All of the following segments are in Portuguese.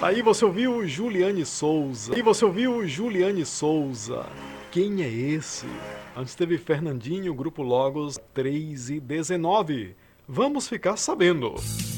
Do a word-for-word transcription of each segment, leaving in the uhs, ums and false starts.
Aí você ouviu Juliane Souza. Aí você ouviu Juliane Souza. Quem é esse? Antes teve Fernandinho, Grupo Logos três e dezenove. Vamos ficar sabendo.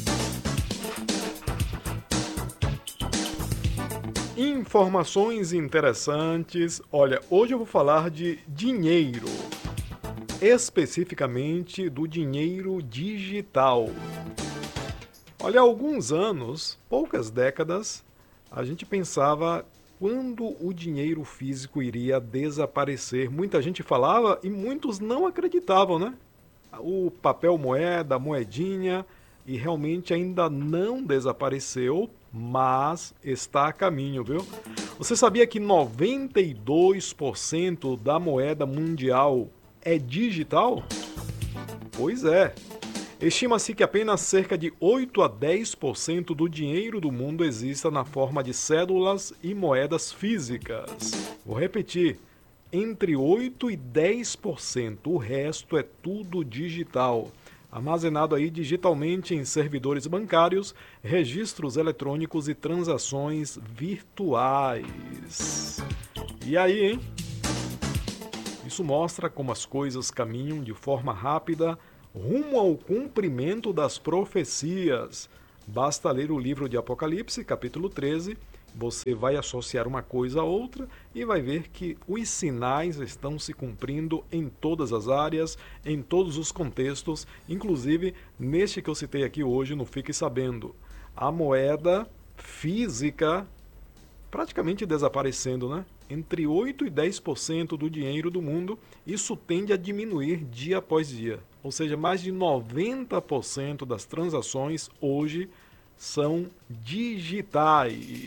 Informações interessantes. Olha, hoje eu vou falar de dinheiro. Especificamente do dinheiro digital. Olha, há alguns anos, poucas décadas, a gente pensava quando o dinheiro físico iria desaparecer. Muita gente falava e muitos não acreditavam, né? O papel moeda, a moedinha, e realmente ainda não desapareceu, mas está a caminho, viu? Você sabia que noventa e dois por cento da moeda mundial é digital? Pois é. Estima-se que apenas cerca de oito a dez por cento do dinheiro do mundo exista na forma de cédulas e moedas físicas. Vou repetir, entre oito e dez por cento, o resto é tudo digital, armazenado aí digitalmente em servidores bancários, registros eletrônicos e transações virtuais. E aí, hein? Isso mostra como as coisas caminham de forma rápida rumo ao cumprimento das profecias. Basta ler o livro de Apocalipse, capítulo treze, você vai associar uma coisa a outra e vai ver que os sinais estão se cumprindo em todas as áreas, em todos os contextos, inclusive neste que eu citei aqui hoje no Fique Sabendo. A moeda física praticamente desaparecendo, né? Entre oito e dez por cento do dinheiro do mundo, isso tende a diminuir dia após dia. Ou seja, mais de noventa por cento das transações hoje são digitais.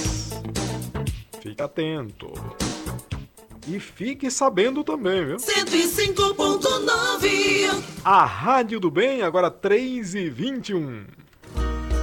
Fique atento. E fique sabendo também, viu? cento e cinco ponto nove. A Rádio do Bem, agora três e vinte e um.